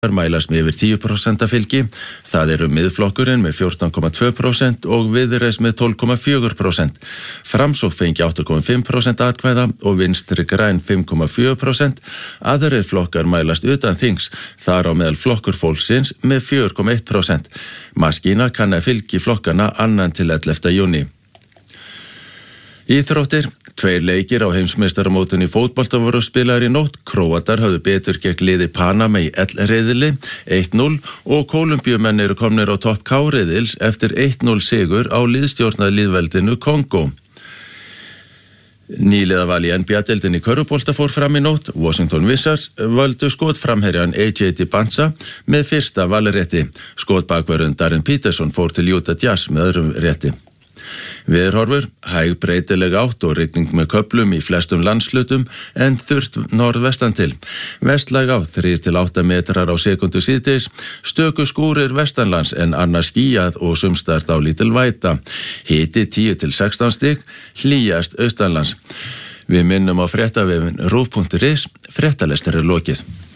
mælast með yfir 10% fylgi. Það eru Miðflokkurinn með 14,2% og Viðreisn með 12,4%. Framsókn fengi 8,5% atkvæða og Vinstri græn 5,4%. Aðrir flokkar mælast utan þings, þar á meðal Flokkur fólksins með 4,1%. Maskína kanna fylgi flokkana 2. til 11. júní. Íþróttir, 2 leikir á heimsmeistaramótinu í fótbolta voru spilaðir í nótt. Króatar höfðu betur gegn liði Panama í L-riðli 1-0 og Kólumbíumenn eru komnir á topp K-riðils eftir 1-0 sigur á liðstjórnað lýðveldinu Kongó. Nýliða val í NBA-deildinni í körfubolta fór fram í nótt. Washington Wizards völdu skotframherjan AJ Dibbanza með fyrsta valrétti. Skotbakvörðurinn Darren Peterson fór til Utah Jazz með öðrum rétti. Veðurhorfur, hæg breytileg átt og rigning með köflum í flestum landslutum en þurrt norðvestan til. Vestlæg átt 3 til 8 metrar á sekundu síðdegis, stöku skúrir vestanlands en annars skýjað og sumstaðar dálítil væta. Hiti 10 til 16 stig, hlýjast austanlands. Við minnum á fréttavefinn rúv.is, fréttalestur lokið.